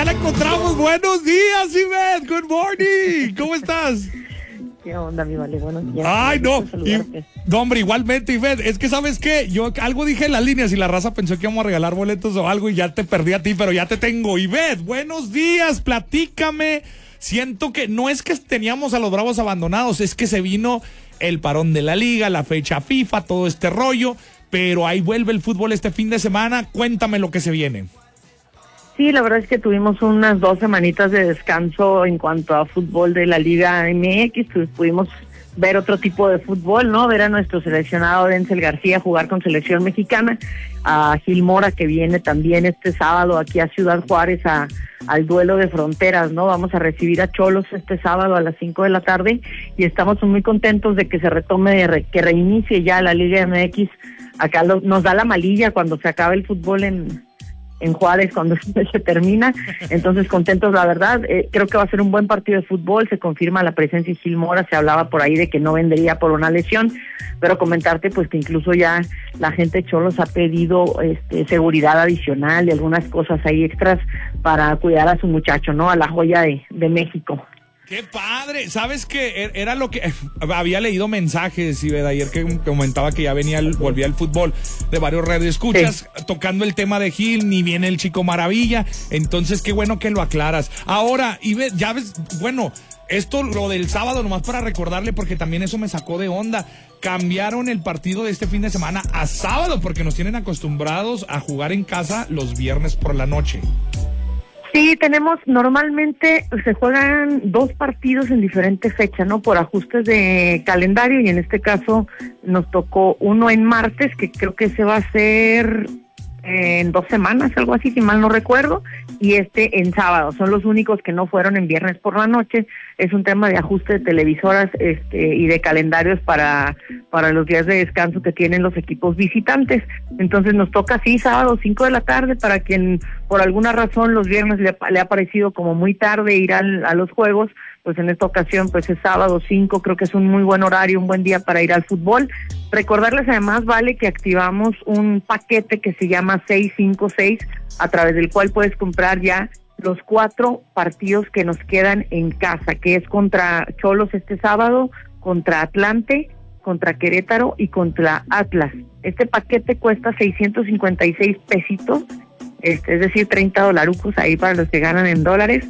ya la encontramos. Buenos días, Ivette. Good morning. ¿Cómo estás? ¿Qué onda, mi vale? Buenos días. Ay, no. No, hombre, igualmente, Ivette. Es que, ¿sabes qué? Yo algo dije en las líneas y la raza pensó que íbamos a regalar boletos o algo y ya te perdí a ti, pero ya te tengo. Ivette, buenos días. Platícame. Siento que no es que teníamos a los Bravos abandonados, es que se vino el parón de la liga, la fecha FIFA, todo este rollo, pero ahí vuelve el fútbol este fin de semana. Cuéntame lo que se viene. Sí, la verdad es que tuvimos unas 2 semanitas de descanso en cuanto a fútbol de la Liga MX, pues pudimos ver otro tipo de fútbol, ¿no? Ver a nuestro seleccionado Denzel García jugar con selección mexicana, a Gil Mora, que viene también este sábado aquí a Ciudad Juárez al duelo de fronteras, ¿no? Vamos a recibir a Cholos este sábado a las 5 de la tarde y estamos muy contentos de que se retome, que reinicie ya la Liga MX. Acá nos da la malilla cuando se acaba el fútbol en Juárez, cuando se termina, entonces contentos, la verdad. Creo que va a ser un buen partido de fútbol. Se confirma la presencia de Gil Mora. Se hablaba por ahí de que no vendría por una lesión, pero comentarte pues que incluso ya la gente de Cholos ha pedido seguridad adicional y algunas cosas ahí extras para cuidar a su muchacho, ¿no? A la joya de México. ¡Qué padre! ¿Sabes qué? Era lo que... Había leído mensajes, Ivette, ayer que comentaba que ya volvía el fútbol de varios radioescuchas, sí, tocando el tema de Gil, ni viene el Chico Maravilla. Entonces, qué bueno que lo aclaras. Ahora, Ivette, ya ves, bueno, esto, lo del sábado, nomás para recordarle, porque también eso me sacó de onda. Cambiaron el partido de este fin de semana a sábado, porque nos tienen acostumbrados a jugar en casa los viernes por la noche. Sí, normalmente se juegan 2 partidos en diferentes fechas, ¿no? Por ajustes de calendario, y en este caso nos tocó uno en martes, que creo que se va a hacer en 2 semanas, algo así, si mal no recuerdo, y en sábado. Son los únicos que no fueron en viernes por la noche. Es un tema de ajuste de televisoras y de calendarios para los días de descanso que tienen los equipos visitantes. Entonces nos toca así sábado 5 de la tarde para quien por alguna razón los viernes le ha parecido como muy tarde ir a los juegos. Pues en esta ocasión pues es sábado 5, creo que es un muy buen horario, un buen día para ir al fútbol. Recordarles además, vale, que activamos un paquete que se llama 656, a través del cual puedes comprar ya los 4 partidos que nos quedan en casa, que es contra Cholos este sábado, contra Atlante, contra Querétaro y contra Atlas. Este paquete cuesta 656 pesitos, es decir, 30 dolarucos ahí para los que ganan en dólares.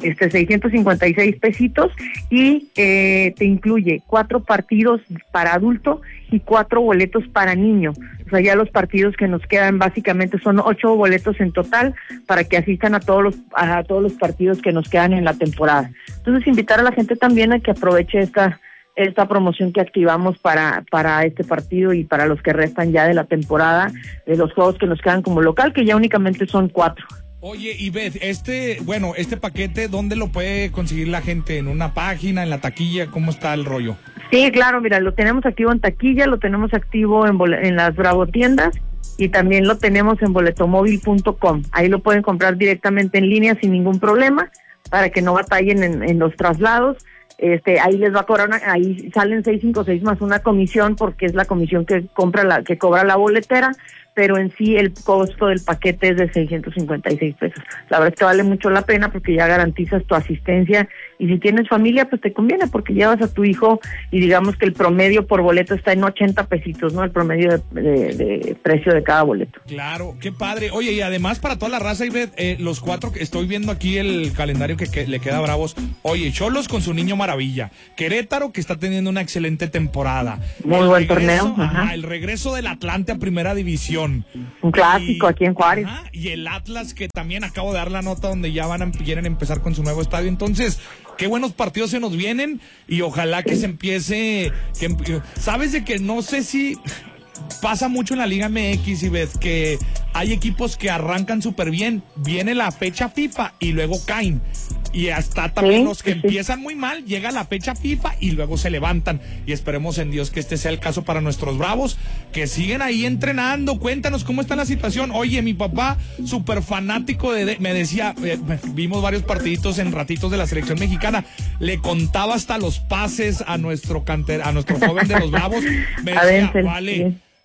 656 pesitos, y te incluye 4 partidos para adulto y 4 boletos para niño. O sea, ya los partidos que nos quedan básicamente son 8 boletos en total para que asistan a todos los partidos que nos quedan en la temporada. Entonces, invitar a la gente también a que aproveche esta promoción que activamos para este partido y para los que restan ya de la temporada, de los juegos que nos quedan como local, que ya únicamente son 4. Oye, Ivette, este paquete, ¿dónde lo puede conseguir la gente? ¿En una página, en la taquilla? ¿Cómo está el rollo? Sí, claro, mira, lo tenemos activo en taquilla, lo tenemos activo en las Bravo tiendas, y también lo tenemos en boletomóvil.com. Ahí lo pueden comprar directamente en línea sin ningún problema, para que no batallen en los traslados. Ahí les va a cobrar ahí salen 656 más una comisión, porque es la comisión que cobra la boletera, pero en sí el costo del paquete es de 656 pesos. La verdad es que vale mucho la pena, porque ya garantizas tu asistencia, y si tienes familia pues te conviene, porque llevas a tu hijo y digamos que el promedio por boleto está en 80 pesitos, ¿no? El promedio de precio de cada boleto. Claro, qué padre. Oye, y además para toda la raza, Ivette, los 4 que estoy viendo aquí, el calendario que le queda a Bravos. Oye, Cholos con su niño maravilla, Querétaro, que está teniendo una excelente temporada, muy buen torneo, el regreso del Atlante a primera división, un clásico aquí en Juárez, y el Atlas, que también acabo de dar la nota donde ya quieren empezar con su nuevo estadio. Entonces, qué buenos partidos se nos vienen, y ojalá que se empiece, sabes de que no sé si pasa mucho en la Liga MX, y ves que hay equipos que arrancan súper bien, viene la fecha FIFA y luego caen, y hasta también los que empiezan muy mal, llega la fecha FIFA y luego se levantan, y esperemos en Dios que este sea el caso para nuestros Bravos, que siguen ahí entrenando. Cuéntanos cómo está la situación. Oye, mi papá, súper fanático me decía, vimos varios partiditos en ratitos de la selección mexicana, le contaba hasta los pases a nuestro joven de los Bravos, me decía, vale,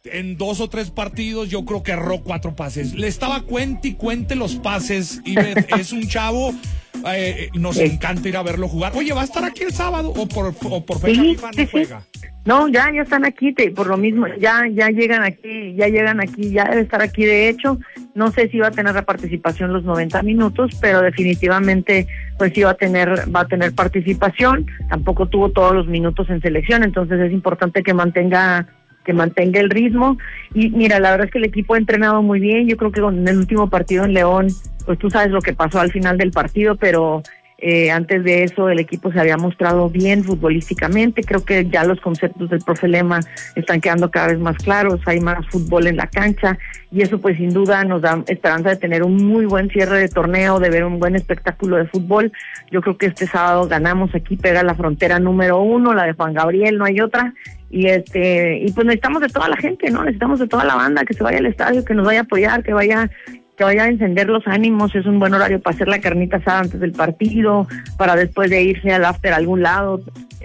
en 2 o 3 partidos yo creo que erró 4 pases. Le estaba cuente y cuente los pases. Y es un chavo, nos encanta ir a verlo jugar. Oye, ¿va a estar aquí el sábado o por fecha FIFA no juega? No, ya están aquí, por lo mismo, ya llegan aquí, ya debe estar aquí. De hecho, no sé si va a tener la participación los 90 minutos, pero definitivamente pues sí va a tener participación. Tampoco tuvo todos los minutos en selección, entonces es importante que mantenga el ritmo. Y mira, la verdad es que el equipo ha entrenado muy bien. Yo creo que en el último partido en León, pues tú sabes lo que pasó al final del partido, pero antes de eso el equipo se había mostrado bien futbolísticamente. Creo que ya los conceptos del profe Lema están quedando cada vez más claros, hay más fútbol en la cancha y eso pues sin duda nos da esperanza de tener un muy buen cierre de torneo, de ver un buen espectáculo de fútbol. Yo creo que este sábado ganamos aquí, pega la frontera número 1, la de Juan Gabriel, no hay otra. Y pues necesitamos de toda la gente, ¿no? Necesitamos de toda la banda que se vaya al estadio, que nos vaya a apoyar, que vaya a encender los ánimos. Es un buen horario para hacer la carnita asada antes del partido, para después de irse al after a algún lado.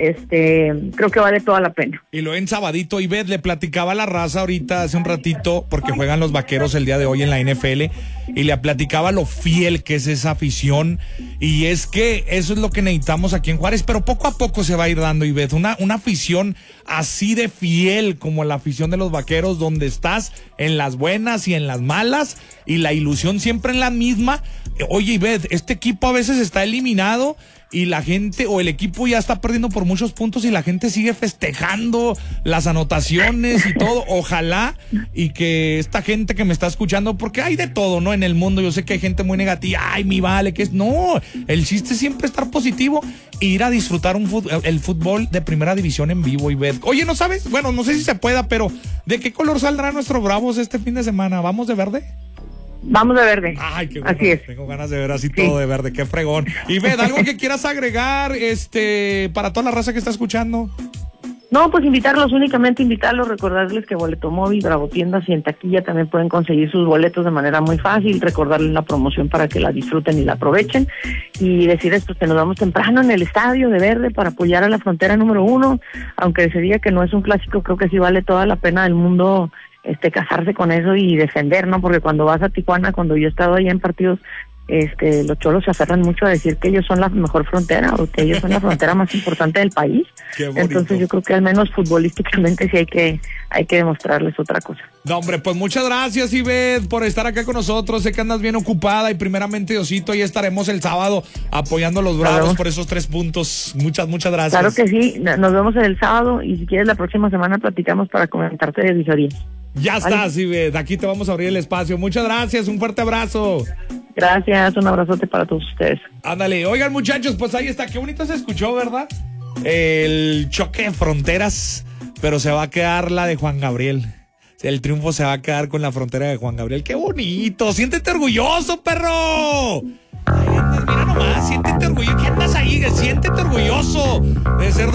Creo que vale toda la pena. Y lo en sabadito, Ivette, le platicaba a la raza ahorita hace un ratito, porque juegan los Vaqueros el día de hoy en la NFL, y le platicaba lo fiel que es esa afición, y es que eso es lo que necesitamos aquí en Juárez, pero poco a poco se va a ir dando, Ivette, una afición así de fiel como la afición de los Vaqueros, donde estás en las buenas y en las malas, y la ilusión siempre en la misma. Oye, Ivette, este equipo a veces está eliminado y la gente o el equipo ya está perdiendo por muchos puntos y la gente sigue festejando las anotaciones y todo. Ojalá y que esta gente que me está escuchando, porque hay de todo, ¿no? En el mundo yo sé que hay gente muy negativa, ay, mi vale, que es... No, el chiste es siempre estar positivo e ir a disfrutar el fútbol de primera división en vivo, Ivette. Oye, ¿no sabes? Bueno, no sé si se pueda, pero ¿de qué color saldrán nuestros Bravos este fin de semana? ¿Vamos de verde? Vamos de verde. Ay, qué bueno. Así es. Tengo ganas de ver así todo de verde, qué fregón. Y Ivette, ¿algo que quieras agregar para toda la raza que está escuchando? No, pues únicamente invitarlos, recordarles que Boleto Móvil, Bravo Tiendas y en taquilla también pueden conseguir sus boletos de manera muy fácil, recordarles la promoción para que la disfruten y la aprovechen y decirles pues que nos vamos temprano en el estadio de verde para apoyar a la frontera número 1, aunque se diga que no es un clásico, creo que sí vale toda la pena del mundo casarse con eso y defender, ¿no? Porque cuando vas a Tijuana, cuando yo he estado ahí en partidos, los cholos se aferran mucho a decir que ellos son la mejor frontera o que ellos son la frontera más importante del país. Entonces yo creo que al menos futbolísticamente sí hay que demostrarles otra cosa. No, hombre, pues muchas gracias, Ivette, por estar acá con nosotros. Sé que andas bien ocupada y primeramente, Diosito, ahí estaremos el sábado apoyando a los Bravos por esos 3 puntos. Muchas gracias. Claro que sí, nos vemos el sábado y si quieres la próxima semana platicamos para comentarte de visorías. Ya estás, Ivette, aquí te vamos a abrir el espacio. Muchas gracias, un fuerte abrazo. Gracias, un abrazote para todos ustedes. Ándale, oigan muchachos, pues ahí está, qué bonito se escuchó, ¿verdad? El choque de fronteras, pero se va a quedar la de Juan Gabriel. El triunfo se va a quedar con la frontera de Juan Gabriel. ¡Qué bonito! ¡Siéntete orgulloso, perro! Ahí andas, mira nomás, siéntete orgulloso. ¿Qué andas ahí? Siéntete orgulloso de ser